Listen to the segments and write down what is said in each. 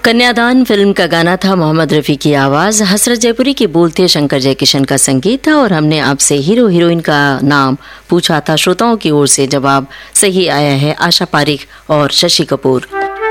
कन्यादान फिल्म का गाना था, मोहम्मद रफ़ी की आवाज़, हसरत जयपुरी के बोल थे, शंकर जयकिशन का संगीत था। और हमने आपसे हीरो हीरोइन का नाम पूछा था। श्रोताओं की ओर से जवाब सही आया है, आशा पारिक और शशि कपूर।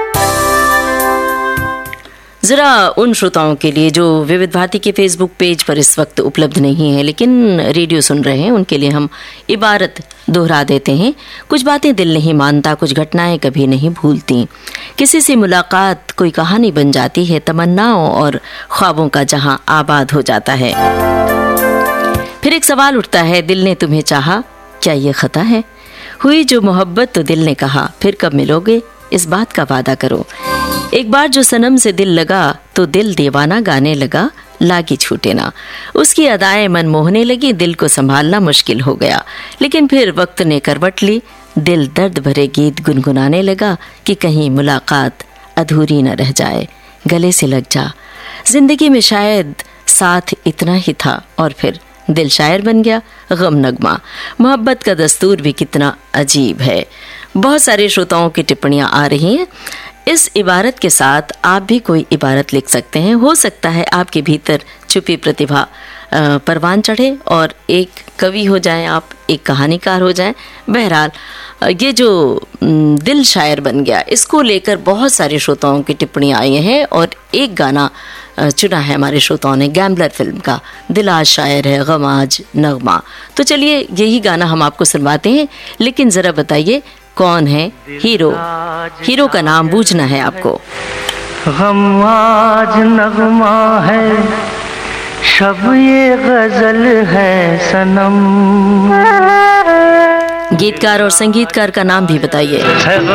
ज़रा उन श्रोताओं के लिए जो विविध भारती के फेसबुक पेज पर इस वक्त उपलब्ध नहीं है लेकिन रेडियो सुन रहे हैं, उनके लिए हम इबारत दोहरा देते हैं। कुछ बातें दिल नहीं मानता, कुछ घटनाएं कभी नहीं भूलती। किसी से मुलाकात कोई कहानी बन जाती है, तमन्नाओं और ख्वाबों का जहां आबाद हो जाता है। फिर एक सवाल उठता है, दिल ने तुम्हें चाहा, क्या ये खता है? हुई जो मोहब्बत तो दिल ने कहा, फिर कब मिलोगे इस बात का वादा करो। एक बार जो सनम से दिल लगा तो दिल दीवाना गाने लगा, लागी छूटे ना। उसकी अदाएं मन मोहने लगी, दिल को संभालना मुश्किल हो गया। लेकिन फिर वक्त ने करवट ली, दिल दर्द भरे गीत गुनगुनाने लगा कि कहीं मुलाकात अधूरी न रह जाए, गले से लग जा। जिंदगी में शायद साथ इतना ही था और फिर दिल शायर बन गया, गम नगमा। मोहब्बत का दस्तूर भी कितना अजीब है। बहुत सारे श्रोताओं की टिप्पणियां आ रही हैं। इस इबारत के साथ आप भी कोई इबारत लिख सकते हैं। हो सकता है आपके भीतर छुपी प्रतिभा परवान चढ़े और एक कवि हो जाएं, आप एक कहानीकार हो जाएं। बहरहाल ये जो दिल शायर बन गया, इसको लेकर बहुत सारे श्रोताओं की टिप्पणियां आई हैं और एक गाना चुना है हमारे श्रोताओं ने गैम्बलर फिल्म का, दिल आज शायर है गम आज नगमा। तो चलिए यही गाना हम आपको सुनवाते हैं, लेकिन जरा बताइए कौन है हीरो? हीरो का नाम बूझना है आपको। गम आज नगमा है, शब ये गजल है सनम। गीतकार और संगीतकार का नाम भी बताइए।